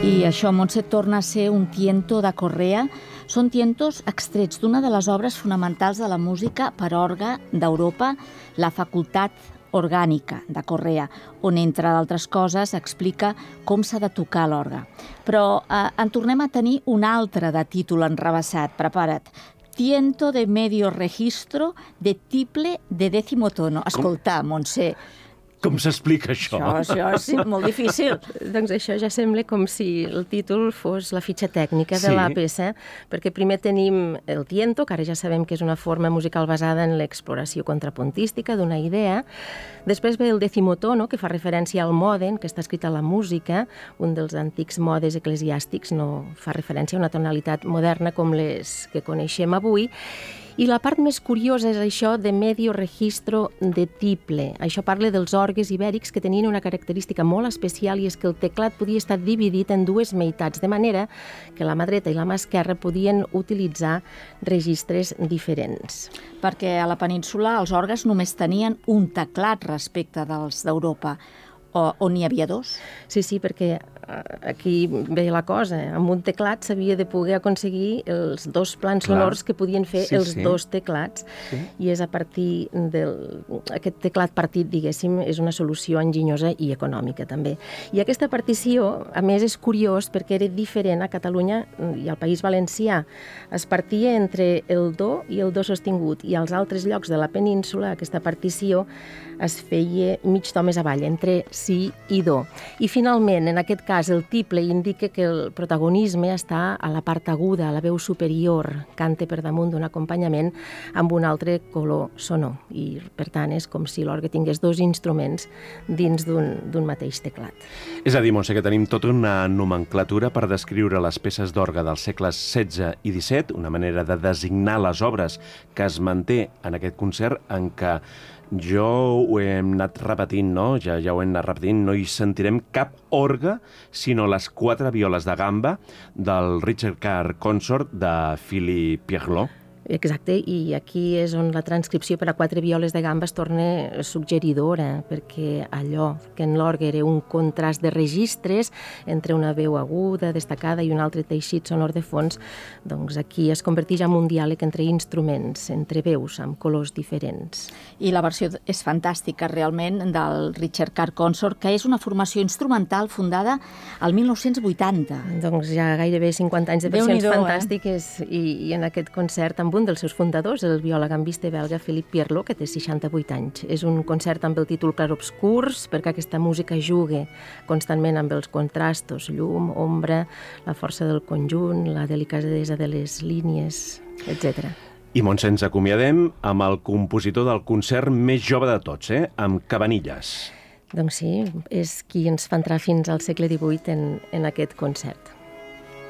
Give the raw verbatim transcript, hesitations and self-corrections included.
I això, Montse, torna a ser un tiento de Correa. Són tientos extrets d'una de les obres fonamentals de la música per orgue d'Europa, la Facultat Orgànica de Correa, on, entre d'altres coses, explica com s'ha de tocar l'orgue. Però eh, en tornem a tenir un altre de títol enrevessat. Prepara't. Tiento de medio registro de tiple de décimo tono. Escolta, Montse, com s'explica això? Això, això és molt difícil. Doncs això ja sembla com si el títol fos la fitxa tècnica de Sí. la peça, perquè primer tenim el tiento, que ara ja sabem que és una forma musical basada en l'exploració contrapuntística d'una idea. Després ve el decimotono, que fa referència al moden, que està escrit a la música. Un dels antics modes eclesiàstics no fa referència a una tonalitat moderna com les que coneixem avui. I la part més curiosa és això de medio registro de tiple. Això parla dels orgues ibèrics que tenien una característica molt especial, i és que el teclat podia estar dividit en dues meitats, de manera que la mà dreta i la mà esquerra podien utilitzar registres diferents. Perquè a la península els orgues només tenien un teclat respecte dels d'Europa, o on n'hi havia dos. Sí, sí, perquè aquí ve la cosa. Amb un teclat s'havia de poder aconseguir els dos plans Clar. sonors que podien fer Sí, els sí. dos teclats. Sí. I és a partir del... Aquest teclat partit, diguéssim, és una solució enginyosa i econòmica, també. I aquesta partició, a més, és curiós perquè era diferent a Catalunya i al País Valencià. Es partia entre el do i el do sostingut, i als altres llocs de la península aquesta partició es feia mig to més avall, entre si i do. I finalment, en aquest cas, el tiple indica que el protagonisme està a la part aguda, a la veu superior, canta per damunt d'un acompanyament amb un altre color sonor. I, per tant, és com si l'orgue tingués dos instruments dins d'un mateix teclat. És a dir, Montse, que tenim tota una nomenclatura per descriure les peces d'orgue dels segles setze i disset, una manera de designar les obres que es manté en aquest concert, en què jo ho he anat repetint, no? Ja, ja ho hem anat repetint, no hi sentirem cap orgue, sinó les quatre violes de gamba del Richard Carr Consort de Philippe Pierlot. Exacte, i aquí és on la transcripció per a quatre violes de gamba es torna suggeridora, perquè allò que en l'orgue era un contrast de registres entre una veu aguda, destacada, i un altre teixit sonor de fons, doncs aquí es converteix en un diàleg entre instruments, entre veus, amb colors diferents. I la versió és fantàstica, realment, del Richard Carr Consort, que és una formació instrumental fundada al mil nou-cents vuitanta. Doncs ja gairebé cinquanta anys de versions Déu-n'hi-do, fantàstiques, eh? I, i en aquest concert amb un dels seus fundadors, el viola-gambista belga Philippe Pierlot, que té seixanta-vuit anys. És un concert amb el títol Clarobscurs, perquè aquesta música juga constantment amb els contrastos, llum, ombra, la força del conjunt, la delicadesa de les línies, etcètera. I, Montse, ens acomiadem amb el compositor del concert més jove de tots, eh? Amb Cabanilles. Doncs sí, és qui ens fa entrar fins al segle divuit en, en aquest concert.